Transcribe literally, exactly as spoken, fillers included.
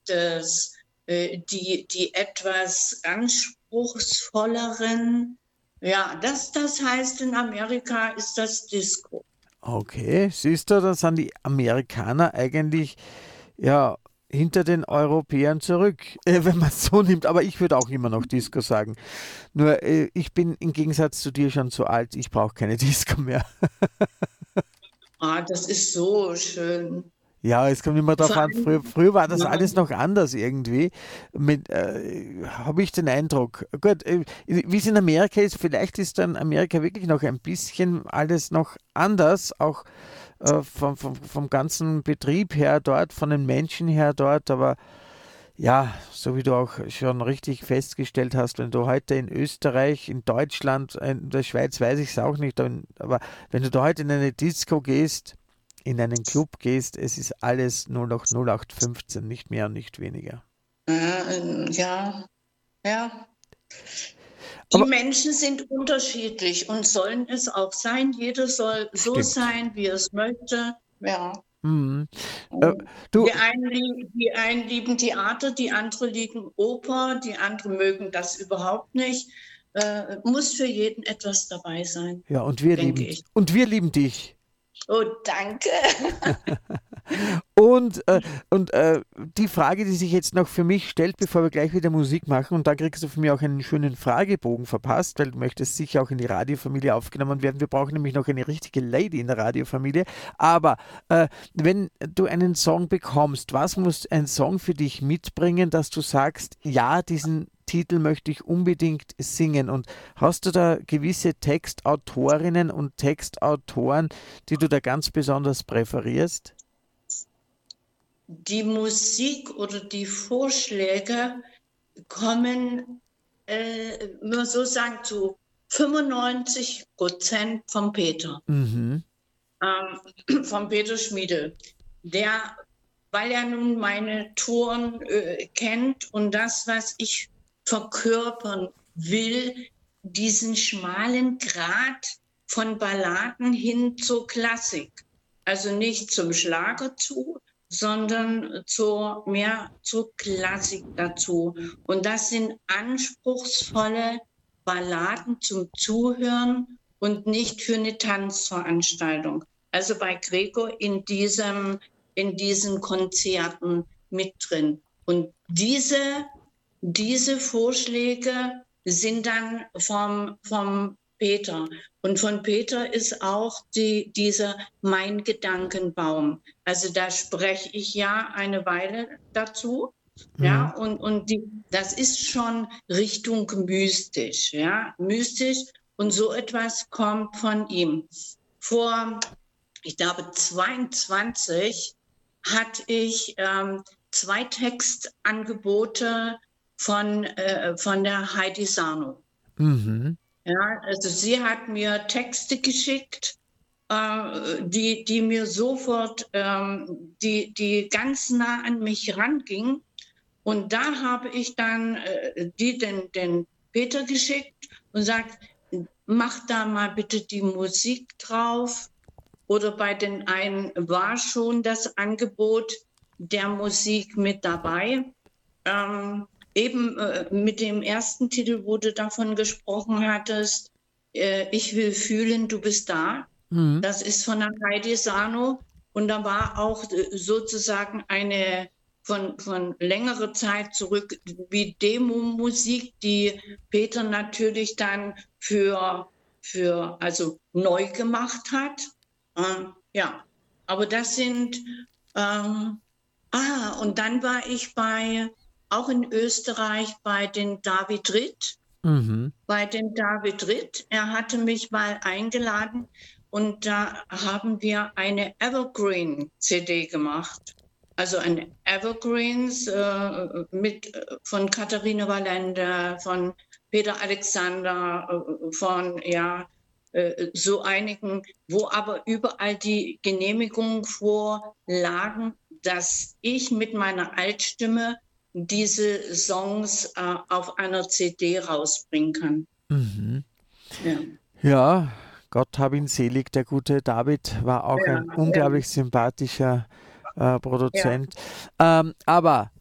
es äh, die, die etwas anspruchsvolleren. Ja, das, das heißt, in Amerika ist das Disco. Okay, siehst du, dann sind die Amerikaner eigentlich ja hinter den Europäern zurück, äh, wenn man es so nimmt. Aber ich würde auch immer noch Disco sagen. Nur äh, ich bin im Gegensatz zu dir schon so alt, ich brauche keine Disco mehr. Ah, das ist so schön. Ja, es kommt immer darauf Vor an, früher, allem, früher war das ja, alles noch anders irgendwie. Mit, äh, habe ich den Eindruck. Gut, äh, wie es in Amerika ist, vielleicht ist dann Amerika wirklich noch ein bisschen alles noch anders, auch äh, vom, vom, vom ganzen Betrieb her dort, von den Menschen her dort, aber ja, so wie du auch schon richtig festgestellt hast, wenn du heute in Österreich, in Deutschland, in der Schweiz weiß ich es auch nicht, aber wenn du da heute in eine Disco gehst, in einen Club gehst, es ist alles nur noch null acht fünfzehn, nicht mehr und nicht weniger. äh, ja, ja. Die Aber Menschen sind unterschiedlich und sollen es auch sein. Jeder soll so stimmt. sein, wie er es möchte. Ja. Mhm. Äh, du, Die einen, lieben, die einen lieben Theater, die anderen lieben Oper, die anderen mögen das überhaupt nicht. Äh, muss für jeden etwas dabei sein, ja, und wir denke lieben, ich. und wir lieben dich. Oh, danke. Und, äh, und äh, die Frage, die sich jetzt noch für mich stellt, bevor wir gleich wieder Musik machen, und da kriegst du von mir auch einen schönen Fragebogen verpasst, weil du möchtest sicher auch in die Radiofamilie aufgenommen werden. Wir brauchen nämlich noch eine richtige Lady in der Radiofamilie. Aber äh, wenn du einen Song bekommst, was muss ein Song für dich mitbringen, dass du sagst, ja, diesen Titel möchte ich unbedingt singen? Und hast du da gewisse Textautorinnen und Textautoren, die du da ganz besonders präferierst? Die Musik oder die Vorschläge kommen, äh, nur so sagen, zu fünfundneunzig Prozent vom Peter, Mhm. ähm, vom Peter Schmiedel. Der, weil er nun meine Touren äh, kennt und das, was ich verkörpern will, diesen schmalen Grat von Balladen hin zur Klassik. Also nicht zum Schlager zu, sondern zur, mehr zur Klassik dazu. Und das sind anspruchsvolle Balladen zum Zuhören und nicht für eine Tanzveranstaltung. Also bei Gregor in diesem, in diesen Konzerten mit drin. Und diese, diese Vorschläge sind dann vom, vom Peter. Und von Peter ist auch die, dieser Mein Gedankenbaum. Also da spreche ich ja eine Weile dazu. Mhm. Ja, und, und die, das ist schon Richtung mystisch, ja, mystisch. Und so etwas kommt von ihm. Vor, ich glaube, zweiundzwanzig hatte ich ähm, zwei Textangebote von, äh, von der Heidi Sarno. Mhm. Ja, also sie hat mir Texte geschickt, äh, die, die mir sofort, ähm, die, die ganz nah an mich rangingen. Und da habe ich dann äh, die den, den Peter geschickt und sagt, mach da mal bitte die Musik drauf. Oder bei den einen war schon das Angebot der Musik mit dabei. Ähm, eben äh, mit dem ersten Titel, wo du davon gesprochen hattest, äh, Ich will fühlen, du bist da. Mhm. Das ist von der Heidi Sano. Und da war auch äh, sozusagen eine von, von längerer Zeit zurück wie Demo-Musik, die Peter natürlich dann für, für also neu gemacht hat. Ähm, ja, aber das sind, ähm, ah, und dann war ich bei, auch in Österreich bei den David Ritt, Mhm. bei den David Ritt. Er hatte mich mal eingeladen und da haben wir eine Evergreen-C D gemacht. Also ein Evergreens äh, mit, äh, von Katharina Valenda, von Peter Alexander, äh, von ja, äh, so einigen, wo aber überall die Genehmigungen vorlagen, dass ich mit meiner Altstimme diese Songs äh, auf einer C D rausbringen kann. Mhm. Ja, Ja, Gott hab ihn selig. Der gute David war auch ja, ein ja, unglaublich sympathischer äh, ja. Produzent. Ähm, aber